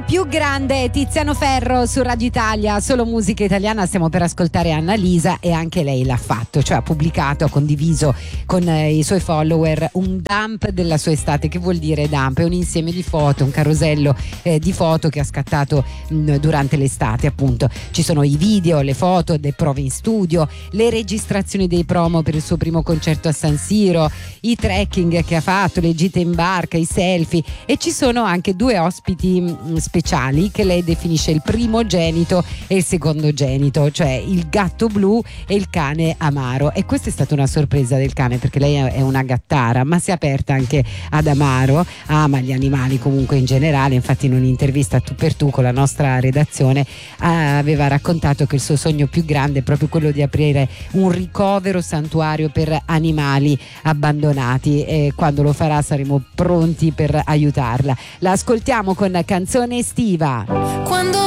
più grande, Tiziano Ferro su Radio Italia, solo musica italiana. Stiamo per ascoltare Annalisa e anche lei l'ha fatto, cioè ha pubblicato, ha condiviso con i suoi follower un dump della sua estate. Che vuol dire dump? È un insieme di foto, un carosello di foto che ha scattato durante l'estate, appunto. Ci sono i video, le foto, le prove in studio, le registrazioni dei promo per il suo primo concerto a San Siro, i trekking che ha fatto, le gite in barca, i selfie, e ci sono anche due ospiti speciali che lei definisce il primogenito e il secondogenito, cioè il gatto blu e il cane Amaro. E questa è stata una sorpresa del cane, perché lei è una gattara, ma si è aperta anche ad Amaro, ama gli animali comunque in generale. Infatti in un'intervista tu per tu con la nostra redazione aveva raccontato che il suo sogno più grande è proprio quello di aprire un ricovero santuario per animali abbandonati, e quando lo farà saremo pronti per aiutarla. La ascoltiamo con Canzone estiva. Quando